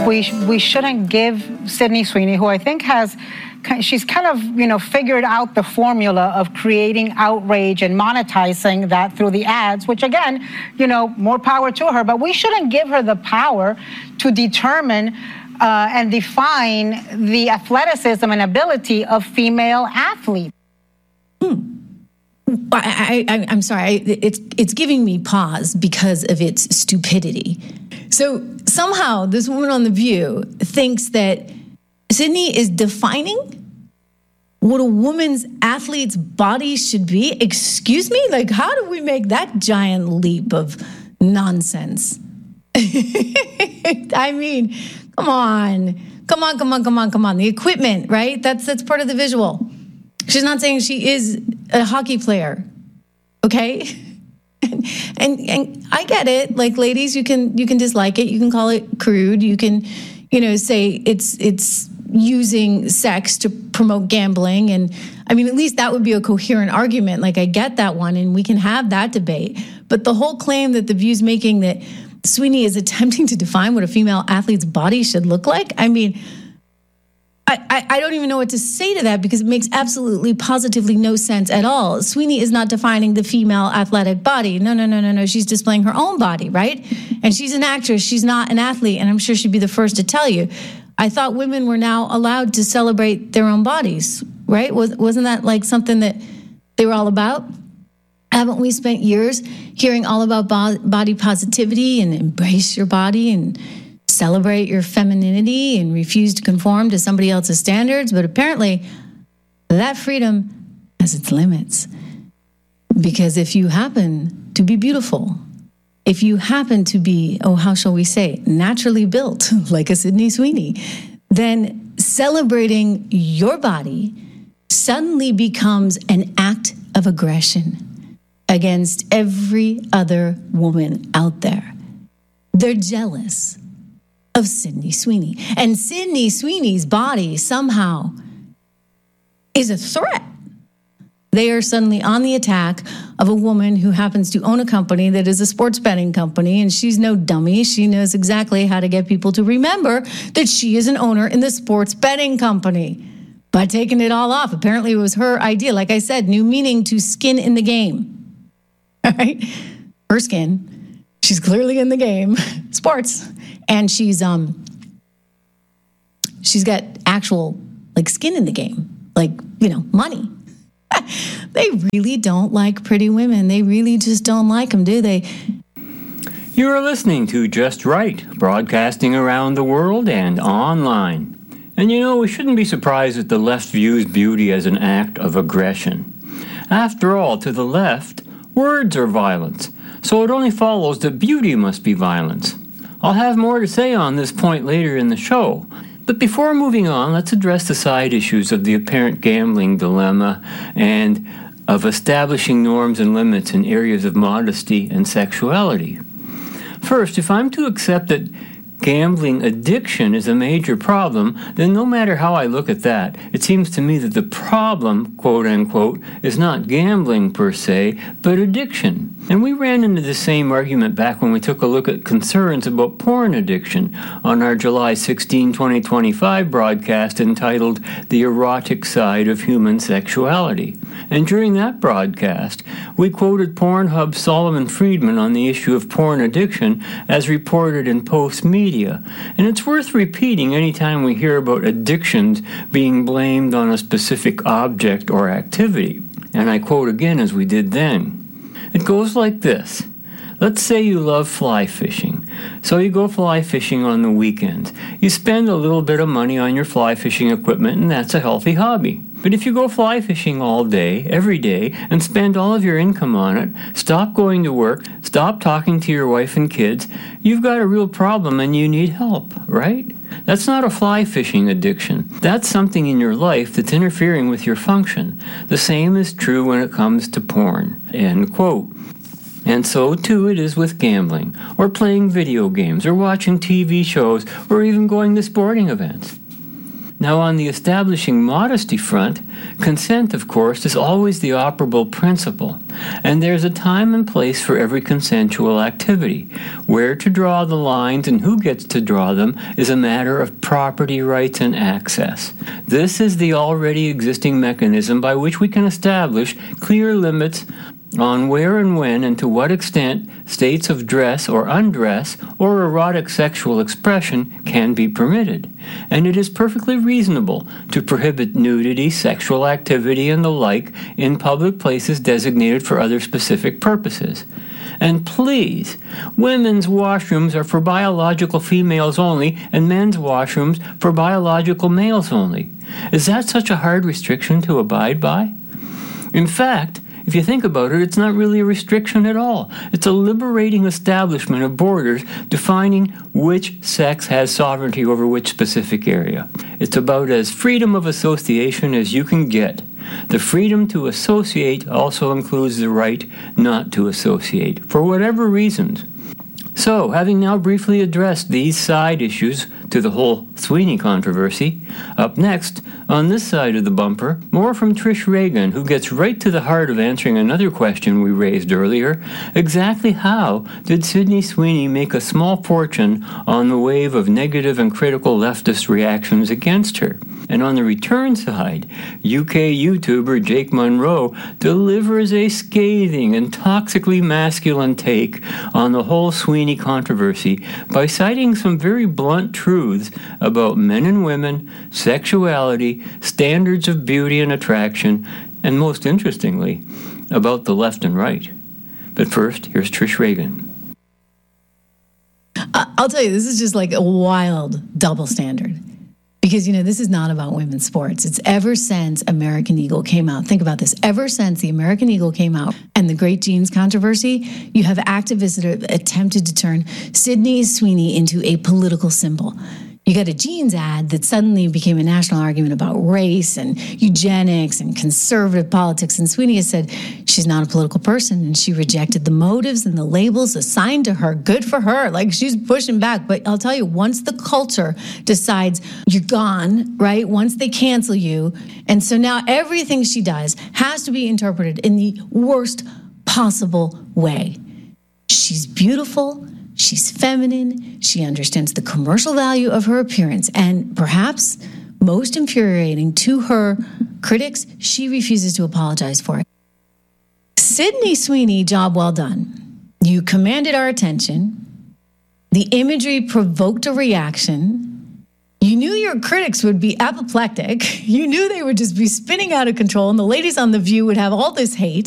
we shouldn't give Sydney Sweeney, who I think she's kind of, figured out the formula of creating outrage and monetizing that through the ads, which again, more power to her. But we shouldn't give her the power to determine and define the athleticism and ability of female athletes. I'm sorry. It's giving me pause because of its stupidity. So somehow this woman on The View thinks that Sydney is defining what a woman's athlete's body should be. Excuse me? Like, how do we make that giant leap of nonsense? I mean, come on. The equipment, right? That's part of the visual. She's not saying she is a hockey player, okay? And I get it. Like, ladies, you can dislike it. You can call it crude. You can, say it's using sex to promote gambling. And I mean, at least that would be a coherent argument. Like, I get that one, and we can have that debate. But the whole claim that The View's making that Sweeney is attempting to define what a female athlete's body should look like, I mean, I don't even know what to say to that because it makes absolutely, positively no sense at all. Sweeney is not defining the female athletic body. No. She's displaying her own body, right? And she's an actress. She's not an athlete. And I'm sure she'd be the first to tell you. I thought women were now allowed to celebrate their own bodies, right? Wasn't that like something that they were all about? Haven't we spent years hearing all about body positivity and embrace your body and celebrate your femininity and refuse to conform to somebody else's standards? But apparently that freedom has its limits. Because if you happen to be beautiful, if you happen to be, how shall we say, naturally built like a Sydney Sweeney, then celebrating your body suddenly becomes an act of aggression against every other woman out there. They're jealous of Sydney Sweeney. And Sydney Sweeney's body somehow is a threat. They are suddenly on the attack of a woman who happens to own a company that is a sports betting company, and she's no dummy. She knows exactly how to get people to remember that she is an owner in the sports betting company by taking it all off. Apparently it was her idea. Like I said, new meaning to skin in the game. All right? Her skin. She's clearly in the game. Sports. And she's got actual skin in the game. Money. They really don't like pretty women. They really just don't like them, do they? You are listening to Just Right, broadcasting around the world and online. And we shouldn't be surprised that the left views beauty as an act of aggression. After all, to the left, words are violence, so it only follows that beauty must be violence. I'll have more to say on this point later in the show. But before moving on, let's address the side issues of the apparent gambling dilemma and of establishing norms and limits in areas of modesty and sexuality. First, if I'm to accept that gambling addiction is a major problem, then no matter how I look at that, it seems to me that the problem, quote unquote, is not gambling per se, but addiction. And we ran into the same argument back when we took a look at concerns about porn addiction on our July 16, 2025 broadcast entitled The Erotic Side of Human Sexuality. And during that broadcast, we quoted Pornhub's Solomon Friedman on the issue of porn addiction as reported in Post Media. And it's worth repeating anytime we hear about addictions being blamed on a specific object or activity. And I quote again as we did then. It goes like this. Let's say you love fly fishing. So you go fly fishing on the weekends. You spend a little bit of money on your fly fishing equipment, and that's a healthy hobby. But if you go fly fishing all day, every day, and spend all of your income on it, stop going to work, stop talking to your wife and kids, you've got a real problem and you need help, right? That's not a fly fishing addiction. That's something in your life that's interfering with your function. The same is true when it comes to porn. End quote. And so, too, it is with gambling, or playing video games, or watching TV shows, or even going to sporting events. Now, on the establishing modesty front, consent, of course, is always the operable principle, and there's a time and place for every consensual activity. Where to draw the lines and who gets to draw them is a matter of property rights and access. This is the already existing mechanism by which we can establish clear limits on where and when and to what extent states of dress or undress or erotic sexual expression can be permitted. And it is perfectly reasonable to prohibit nudity, sexual activity, and the like in public places designated for other specific purposes. And please, women's washrooms are for biological females only, and men's washrooms for biological males only. Is that such a hard restriction to abide by? In fact, if you think about it, it's not really a restriction at all. It's a liberating establishment of borders defining which sex has sovereignty over which specific area. It's about as freedom of association as you can get. The freedom to associate also includes the right not to associate, for whatever reasons. So, having now briefly addressed these side issues to the whole Sweeney controversy, up next, on this side of the bumper, more from Trish Regan, who gets right to the heart of answering another question we raised earlier. Exactly how did Sydney Sweeney make a small fortune on the wave of negative and critical leftist reactions against her? And on the return side, UK YouTuber Jake Monroe delivers a scathing and toxically masculine take on the whole Sweeney controversy by citing some very blunt truths about men and women, sexuality, standards of beauty and attraction, and most interestingly, about the left and right. But first, here's Trish Regan. I'll tell you, this is just like a wild double standard. Because, this is not about women's sports. It's ever since American Eagle came out. Think about this. Ever since the American Eagle came out and the Great Jeans controversy, you have activists that have attempted to turn Sydney Sweeney into a political symbol. You got a jeans ad that suddenly became a national argument about race and eugenics and conservative politics. And Sweeney has said she's not a political person and she rejected the motives and the labels assigned to her. Good for her. Like, she's pushing back. But I'll tell you, once the culture decides you're gone, right? Once they cancel you. And so now everything she does has to be interpreted in the worst possible way. She's beautiful. She's feminine. She understands the commercial value of her appearance. And perhaps most infuriating to her critics, she refuses to apologize for it. Sydney Sweeney, job well done. You commanded our attention. The imagery provoked a reaction. You knew your critics would be apoplectic. You knew they would just be spinning out of control, and the ladies on The View would have all this hate.